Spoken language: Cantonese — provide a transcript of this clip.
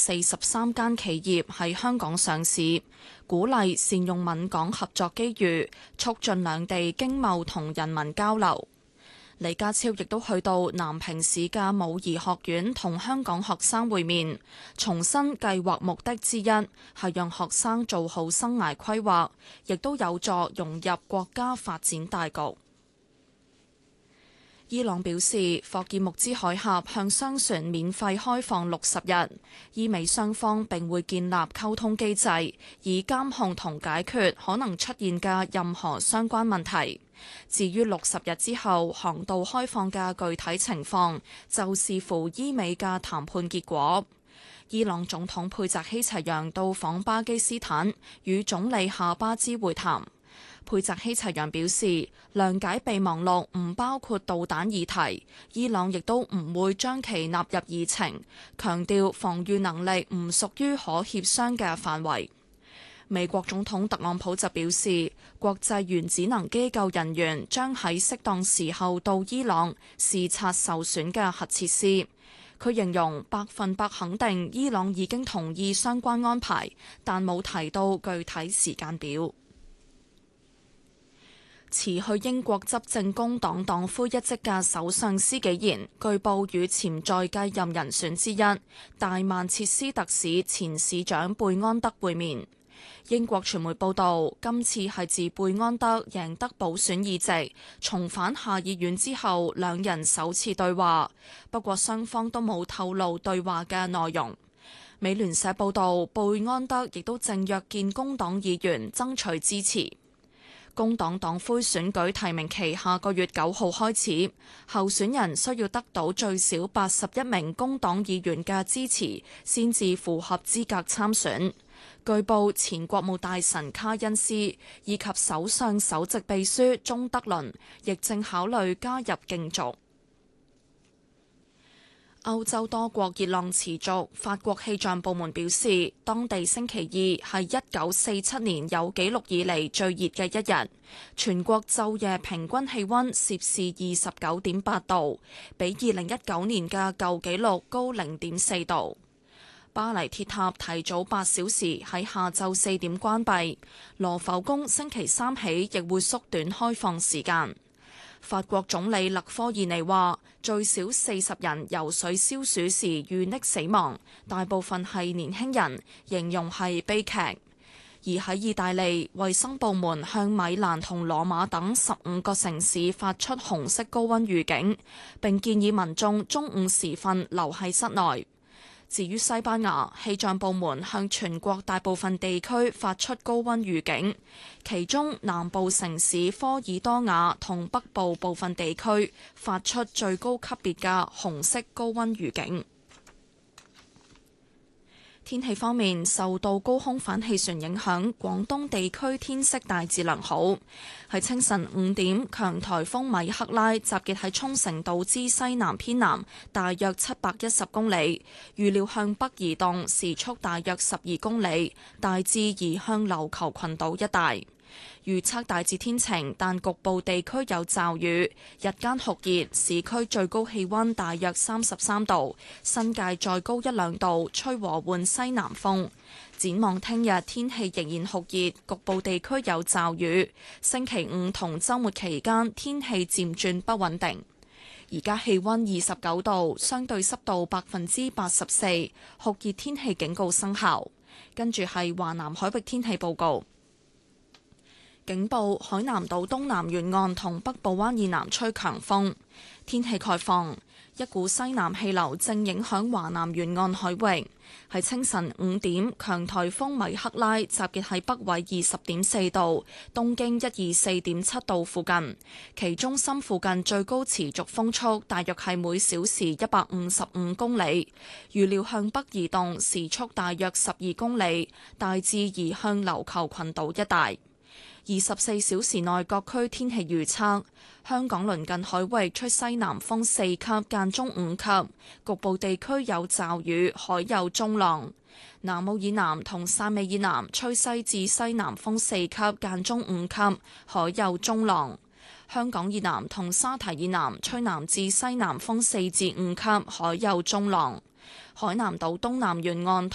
43間企業喺香港上市，鼓勵善用閩港合作機遇，促進兩地經貿同人民交流。李家超亦都去到南平市嘅武夷學院同香港學生會面，重申計劃目的之一係讓學生做好生涯規劃，亦都有助融入國家發展大局。伊朗表示，霍爾木茲海峽向商船免費開放60日，伊美雙方並會建立溝通機制，以監控同解決可能出現嘅任何相關問題。至於60日之後航道開放嘅具體情況，就視乎伊美嘅談判結果。伊朗總統佩澤希齊揚到訪巴基斯坦，與總理夏巴茲會談。佩澤希齊揚表示，諒解備忘錄唔包括導彈議題，伊朗亦都唔會將其納入議程，強調防禦能力唔屬於可協商嘅範圍。美國總統特朗普就表示，國際原子能機構人員將喺適當時候到伊朗視察受損嘅核設施。佢形容100%肯定伊朗已經同意相關安排，但冇提到具體時間表。辭去英國執政工黨黨魁一職嘅首相施紀賢，據報與潛在繼任人選之一大曼徹斯特市前市長貝安德會面。英國傳媒報道，今次係自貝安德贏得補選議席，重返下議院之後，兩人首次對話。不過雙方都冇透露對話嘅內容。美聯社報道，貝安德亦都正約見工黨議員爭取支持。工黨黨魁選舉提名期下個月9號開始，候選人需要得到最少81名工黨議員嘅支持，先至符合資格參選。據報，前國務大臣卡恩斯以及首相首席秘書鍾德倫亦正考慮加入競逐。歐洲多國熱浪持續，法國氣象部門表示，當地星期二係1947年有紀錄以嚟最熱嘅一日，全國晝夜平均氣溫攝氏29.8度，比2019年嘅舊紀錄高0.4度。巴黎鐵塔提早8小時喺下晝4點關閉，羅浮宮星期三起亦會縮短開放時間。法國總理勒科爾尼話，最少40人游水消暑時遇溺死亡，大部分係年輕人，形容係悲劇。而喺意大利，衛生部門向米蘭同羅馬等15個城市發出紅色高溫預警，並建議民眾中午時分留喺室內。至於西班牙，氣象部門向全國大部分地區發出高溫預警，其中南部城市科爾多瓦同北部部分地區發出最高級別嘅紅色高溫預警。天氣方面，受到高空反氣旋影響，廣東地區天色大致良好。喺清晨5點，強颱風米克拉集結喺沖繩島之西南偏南，大約710公里，預料向北移動，時速大約12公里，大致移向琉球群島一帶。預測大致天晴，但局部地區有驟雨。日間酷熱，市區最高氣溫大約33度，新界再高1-2度，吹和緩西南風。展望聽日天氣仍然酷熱，局部地區有驟雨。星期五同週末期間天氣漸轉不穩定。而家氣溫29度，相對濕度84%，酷熱天氣警告生效。跟住係華南海域天氣報告。警報：海南島東南沿岸同北部灣以南吹強風。天氣概況：一股西南氣流正影響華南沿岸海域。喺清晨5點，強颱風米克拉集結喺北緯20.4度、東經124.7度附近，其中心附近最高持續風速大約係每小時155公里，預料向北移動，時速大約12公里，大致移向琉球群島一帶。24小時內各區天氣預測：香港鄰近海域吹西南風4級，間中5級，局部地區有驟雨，海有中浪。南澳以南同汕尾以南吹西至西南風4級，間中5級，海有中浪。香港以南同沙堤以南吹南至西南風4至5級，海有中浪。海南島東南沿岸同